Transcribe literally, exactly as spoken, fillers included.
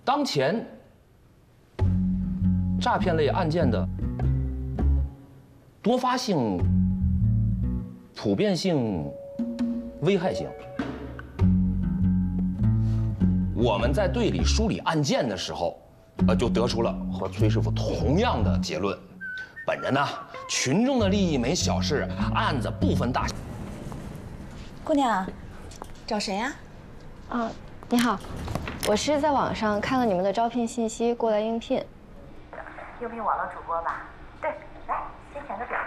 当前诈骗类案件的多发性、普遍性、危害性。我们在队里梳理案件的时候，呃，就得出了和崔师傅同样的结论。本着呢，群众的利益没小事，案子不分大小。 姑娘，找谁呀？ 啊，你好，我是在网上看了你们的招聘信息，过来应聘。 应聘网络主播吧？对，来，先填个表。